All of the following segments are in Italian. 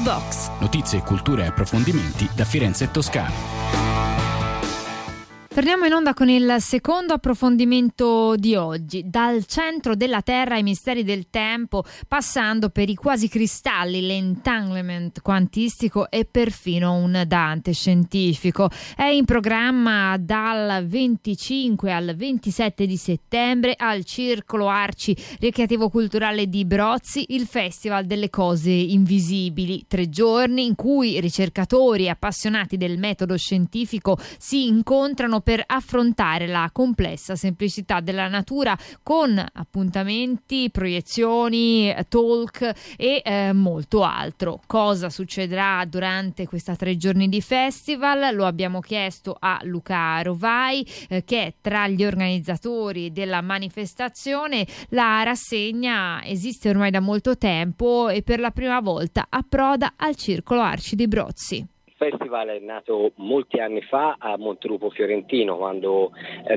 Box. Notizie, cultura e approfondimenti da Firenze e Toscana. Torniamo in onda con il secondo approfondimento di oggi. Dal centro della Terra ai misteri del tempo, passando per i quasi cristalli, l'entanglement quantistico e perfino un Dante scientifico. È in programma dal 25 al 27 di settembre al Circolo Arci Ricreativo Culturale di Brozzi il Festival delle Cose Invisibili. 3 giorni in cui ricercatori e appassionati del metodo scientifico si incontrano per affrontare la complessa semplicità della natura con appuntamenti, proiezioni, talk e molto altro. Cosa succederà durante questa 3 giorni di festival? Lo abbiamo chiesto a Luca Rovai, che è tra gli organizzatori della manifestazione. La rassegna esiste ormai da molto tempo e per la prima volta approda al Circolo Arci di Brozzi. Il festival è nato molti anni fa a Montelupo Fiorentino, quando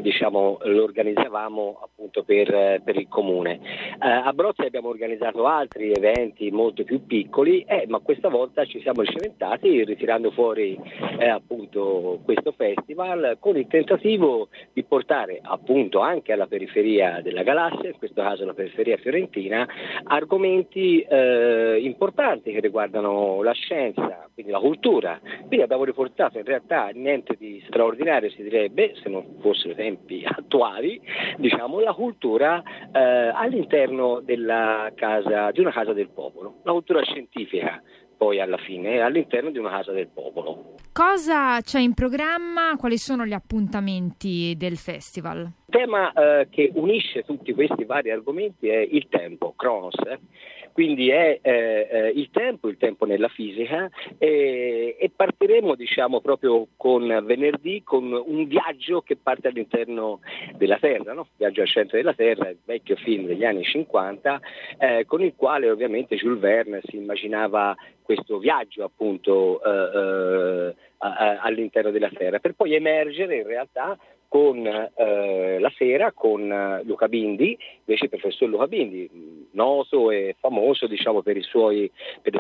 lo organizzavamo appunto per il comune. A Brozzi abbiamo organizzato altri eventi molto più piccoli, ma questa volta ci siamo cimentati ritirando fuori appunto questo festival con il tentativo di portare appunto anche alla periferia della galassia, in questo caso la periferia fiorentina, argomenti importanti che riguardano la scienza, quindi la cultura. Quindi abbiamo riportato in realtà niente di straordinario, si direbbe, se non fossero tempi attuali, la cultura all'interno di una casa del popolo, la cultura scientifica poi alla fine all'interno di una casa del popolo. Cosa c'è in programma? Quali sono gli appuntamenti del festival? Il tema che unisce tutti questi vari argomenti è il tempo, Cronos. Quindi è il tempo nella fisica e partiremo proprio con venerdì con un viaggio che parte all'interno della Terra, no? Viaggio al centro della Terra, il vecchio film degli anni 50, con il quale ovviamente Jules Verne si immaginava questo viaggio appunto all'interno della Terra, per poi emergere in realtà con la sera con Luca Bindi, invece il professor Luca Bindi, noto e famoso per le